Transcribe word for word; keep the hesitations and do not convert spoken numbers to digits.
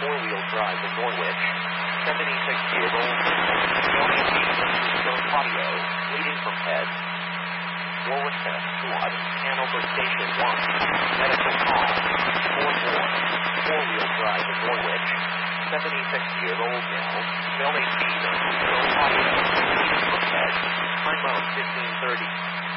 four-wheel drive in Norwich. seventy-six-year-old Johnny Stone Patio, leading from head. Warwick Test Squad, Hanover Station one. Medical call, four four. Four-wheel drive in Norwich. seventy-six-year-old male, Johnny Stone Patio, leading from head. Time out fifteen thirty.